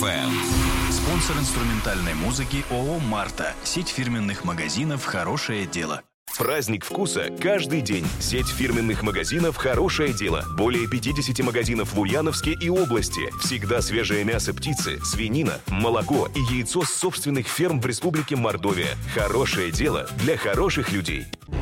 FM. Спонсор инструментальной музыки ООО «Марта». Сеть фирменных магазинов «Хорошее дело». Праздник вкуса каждый день. Сеть фирменных магазинов «Хорошее дело». Более 50 магазинов в Ульяновске и области. Всегда свежее мясо птицы, свинина, молоко и яйцо с собственных ферм в Республике Мордовия. Хорошее дело для хороших людей.